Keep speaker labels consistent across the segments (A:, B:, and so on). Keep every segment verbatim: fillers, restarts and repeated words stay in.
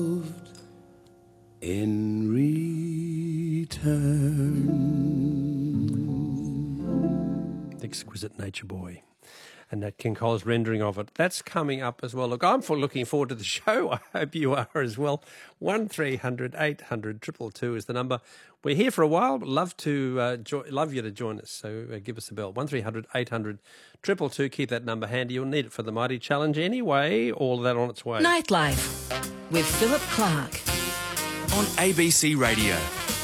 A: in return.
B: Exquisite Nature Boy. And Nat King Cole's rendering of it. That's coming up as well. Look, I'm for looking forward to the show. I hope you are as well. one three hundred eight hundred two two two is the number. We're here for a while, but love to uh, jo- love you to join us. So uh, give us a bell. one three hundred eight hundred two two two. Keep that number handy. You'll need it for the Mighty Challenge anyway. All of that on its way.
C: Nightlife with Philip Clark
D: on A B C Radio.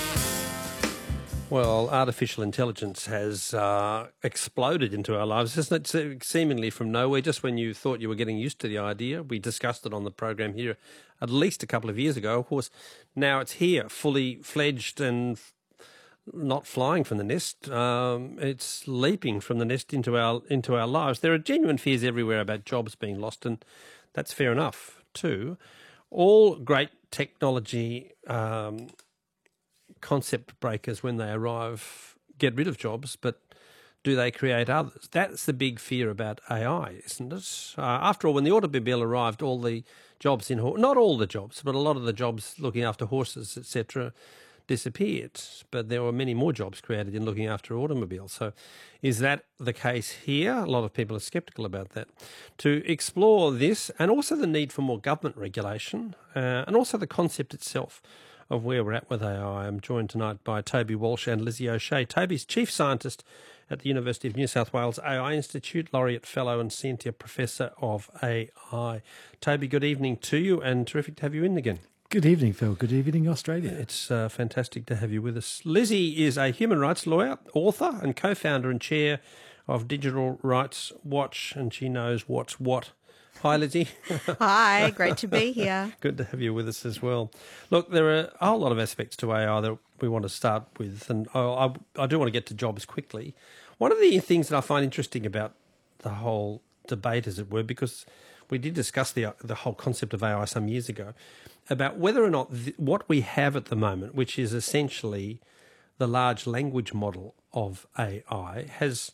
B: Well, artificial intelligence has uh, exploded into our lives, isn't it? Seemingly from nowhere, just when you thought you were getting used to the idea. We discussed it on the program here at least a couple of years ago. Of course, now it's here, fully fledged and f- not flying from the nest. Um, it's leaping from the nest into our into our lives. There are genuine fears everywhere about jobs being lost, and that's fair enough too. All great technology Um, concept breakers, when they arrive, get rid of jobs, but do they create others? That's the big fear about A I, isn't it? Uh, after all, when the automobile arrived, all the jobs in, not all the jobs, but a lot of the jobs looking after horses, et cetera, disappeared. But there were many more jobs created in looking after automobiles. So is that the case here? A lot of people are sceptical about that. To explore this, and also the need for more government regulation, uh, and also the concept itself of where we're at with A I. I'm joined tonight by Toby Walsh and Lizzie O'Shea. Toby's Chief Scientist at the University of New South Wales A I Institute, Laureate Fellow and Senior Professor of A I. Toby, good evening to you, and terrific to have you in again.
E: Good evening, Phil. Good evening, Australia.
B: It's uh, fantastic to have you with us. Lizzie is a human rights lawyer, author and co-founder and chair of Digital Rights Watch, and she knows what's what. Hi, Lizzie.
F: Hi, great to be here.
B: Good to have you with us as well. Look, there are a whole lot of aspects to A I that we want to start with, and I, I, I do want to get to jobs quickly. One of the things that I find interesting about the whole debate, as it were, because we did discuss the the whole concept of A I some years ago, about whether or not th- what we have at the moment, which is essentially the large language model of A I, has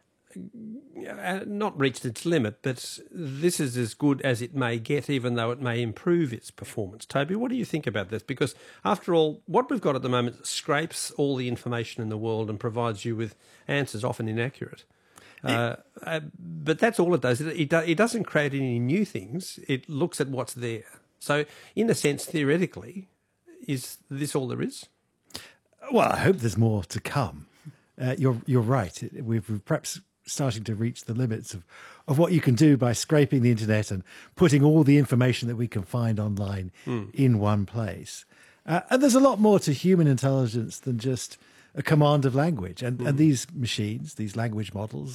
B: Uh, not reached its limit, but this is as good as it may get, even though it may improve its performance. Toby, what do you think about this? Because after all, what we've got at the moment scrapes all the information in the world and provides you with answers often inaccurate. Uh, uh, but that's all it does. It, it, do, it doesn't create any new things. It looks at what's there. So in a sense, theoretically, is this all there is?
E: Well, I hope there's more to come. Uh, you're you're right. We've, we've perhaps starting to reach the limits of, of what you can do by scraping the internet and putting all the information that we can find online mm. in one place. Uh, and there's a lot more to human intelligence than just a command of language. And, mm. and these machines, these language models,